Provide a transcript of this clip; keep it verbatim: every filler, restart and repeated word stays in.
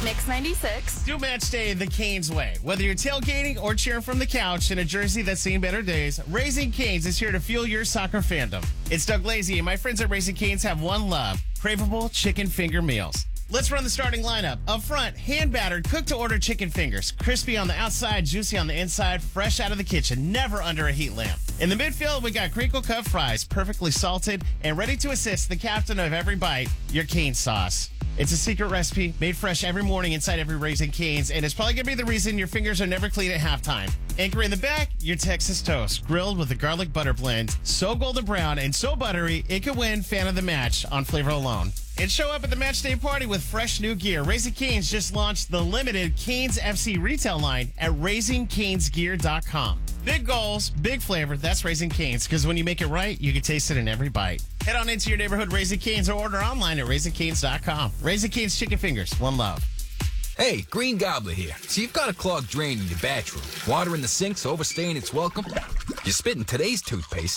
Mix ninety-six. Do match day the Canes way. Whether you're tailgating or cheering from the couch in a jersey that's seen better days, Raising Canes is here to fuel your soccer fandom. It's Doug Lazy, and my friends at Raising Canes have one love: craveable chicken finger meals. Let's run the starting lineup. Up front, hand-battered, cooked-to-order chicken fingers. Crispy on the outside, juicy on the inside, fresh out of the kitchen, never under a heat lamp. In the midfield, we got crinkle-cut fries, perfectly salted, and ready to assist the captain of every bite, your cane sauce. It's a secret recipe made fresh every morning inside every Raising Canes, and it's probably going to be the reason your fingers are never clean at halftime. Anchor in the back, your Texas toast, grilled with a garlic butter blend. So golden brown and so buttery, it could win fan of the match on flavor alone. And show up at the match day party with fresh new gear. Raising Canes just launched the limited Canes F C retail line at raising canes gear dot com. Big goals, big flavor. That's Raising Canes, because when you make it right, you can taste it in every bite. Head on into your neighborhood Raising Canes or order online at raising canes dot com. Raising Canes chicken fingers, one love. Hey, Green Gobbler here. So you've got a clogged drain in your bathroom. Water in the sink's overstaying its welcome. You're spitting today's toothpaste.